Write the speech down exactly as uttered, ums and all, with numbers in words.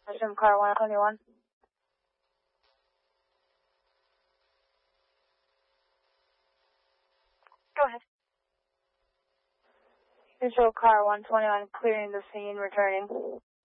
Assume car one twenty-one. Go ahead. Visual car one twenty-one, clearing the scene, returning.